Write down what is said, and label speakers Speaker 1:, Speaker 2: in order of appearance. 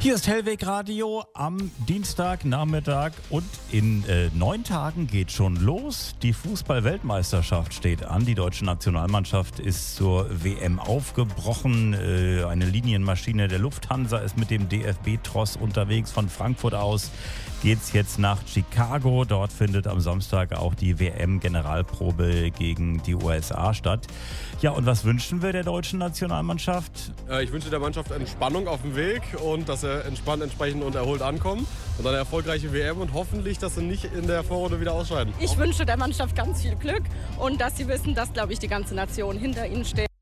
Speaker 1: Hier ist Hellweg Radio am Dienstagnachmittag und in 9 Tagen geht schon los. Die Fußball-Weltmeisterschaft steht an. Die deutsche Nationalmannschaft ist zur WM aufgebrochen. Eine Linienmaschine der Lufthansa ist mit dem DFB-Tross unterwegs. Von Frankfurt aus geht's jetzt nach Chicago. Dort findet am Samstag auch die WM-Generalprobe gegen die USA statt. Ja, und was wünschen wir der deutschen Nationalmannschaft?
Speaker 2: Ich wünsche der Mannschaft Entspannung auf dem Weg und dass sie entspannt, entsprechend und erholt ankommen und eine erfolgreiche WM und hoffentlich, dass sie nicht in der Vorrunde wieder ausscheiden.
Speaker 3: Ich wünsche der Mannschaft ganz viel Glück und dass sie wissen, dass, glaube ich, die ganze Nation hinter ihnen steht.